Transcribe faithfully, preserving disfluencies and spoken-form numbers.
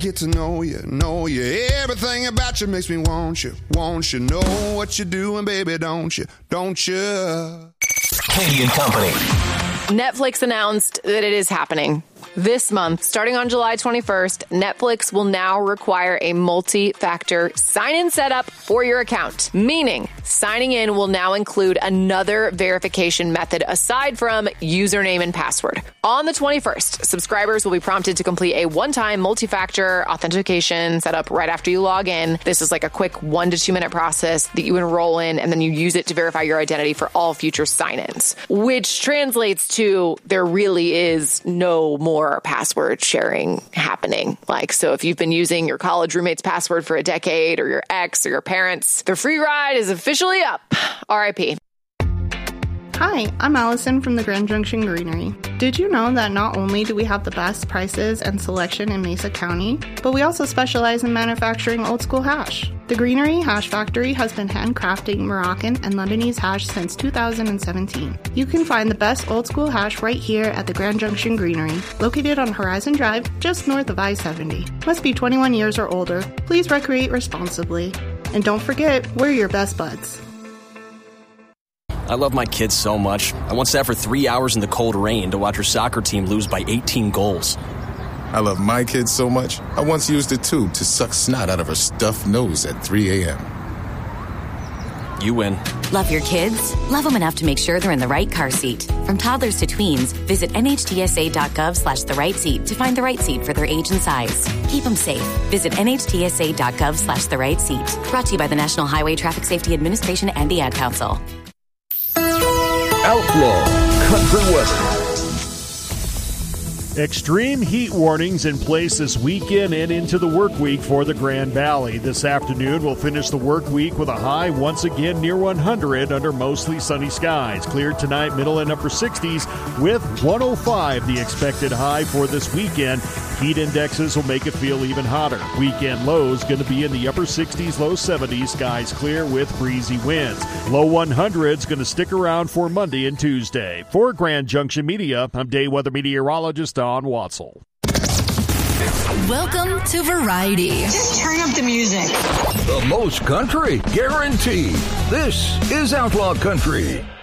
Get to know you, know you. Everything about you makes me want you, want you. Know what you're doing, baby, don't you, don't you? Katie and Company. Netflix announced that it is happening. This month, starting on July twenty-first, Netflix will now require a multi-factor sign-in setup for your account. Meaning, signing in will now include another verification method aside from username and password. On the twenty-first, subscribers will be prompted to complete a one-time multi-factor authentication setup right after you log in. This is like a quick one to two minute process that you enroll in, and then you use it to verify your identity for all future sign-ins, which translates to there really is no more password sharing happening. Like, so if you've been using your college roommate's password for a decade, or your ex or your parents, the free ride is officially up. R I P. Hi, I'm Allison from the Grand Junction Greenery. Did you know that not only do we have the best prices and selection in Mesa County, but we also specialize in manufacturing old school hash? The Greenery Hash Factory has been handcrafting Moroccan and Lebanese hash since two thousand seventeen. You can find the best old school hash right here at the Grand Junction Greenery, located on Horizon Drive, just north of I seventy. Must be twenty-one years or older. Please recreate responsibly. And don't forget, we're your best buds. I love my kids so much. I once sat for three hours in the cold rain to watch her soccer team lose by eighteen goals. I love my kids so much, I once used a tube to suck snot out of her stuffed nose at three a.m. You win. Love your kids? Love them enough to make sure they're in the right car seat. From toddlers to tweens, visit N H T S A dot gov slash the right seat to find the right seat for their age and size. Keep them safe. Visit N H T S A dot gov slash the right seat. Brought to you by the National Highway Traffic Safety Administration and the Ad Council. Outlaw Country Weather. Extreme heat warnings in place this weekend and into the work week for the Grand Valley. This afternoon, we'll finish the work week with a high once again near one hundred under mostly sunny skies. Cleared tonight, middle and upper sixties with one oh five the expected high for this weekend. Heat indexes will make it feel even hotter. Weekend lows going to be in the upper sixties, low seventies. Skies clear with breezy winds. Low one hundreds going to stick around for Monday and Tuesday. For Grand Junction Media, I'm day weather meteorologist Don Watzel. Welcome to Variety. Just turn up the music. The most country, guaranteed. This is Outlaw Country.